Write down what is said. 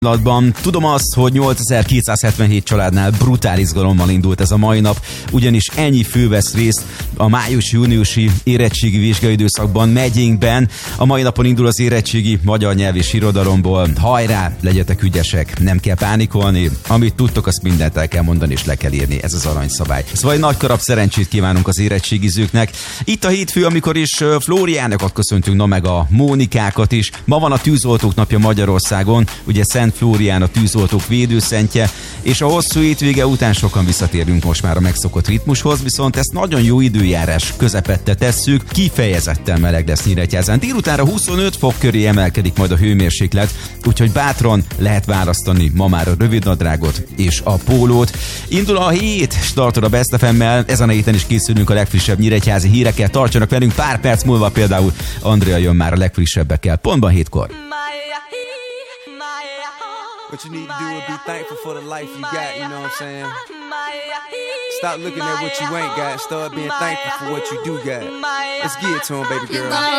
Tudom azt, hogy 8277 családnál brutál izgalommal indult ez a mai nap, ugyanis ennyi fő vesz részt a május-júniusi érettségi vizsgaidőszakban megyénkben. A mai napon indul az érettségi magyar nyelv és irodalomból. Hajrá, legyetek ügyesek, nem kell pánikolni. Amit tudtok, azt mindent el kell mondani és le kell írni. Ez az aranyszabály. Szóval egy nagy karab szerencsét kívánunk az érettségizőknek. Itt a hétfő, amikor is Flóriánokat köszöntünk, meg a Mónikákat is. Ma van a tűzoltók napja Magyarországon, ugye Szent Flórián a tűzoltók védőszentje, és a hosszú hétvége után sokan visszatérünk most már a megszokott ritmushoz, viszont ezt nagyon jó időjárás közepette tesszük, kifejezetten meleg lesz Nyíregyházán. Délutánra 25 fok köré emelkedik majd a hőmérséklet, úgyhogy bátran lehet választani ma már a rövidnadrágot és a pólót. Indul a hét, startol a Best FM-mel, ezen a héten is készülünk a legfrissebb nyíregyházi hírekkel, tartsanak velünk, pár perc múlva például Andrea jön már a legfrissebbekkel, pontban 7-kor. What you need to do is be thankful for the life you got, you know what I'm saying? Stop looking at what you ain't got, start being thankful for what you do got. Let's get it to him, baby girl.